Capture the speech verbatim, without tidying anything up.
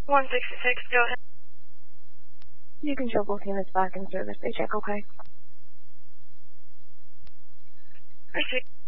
one sixty-six, go ahead. You can show both units back in service. They check okay. Proceed.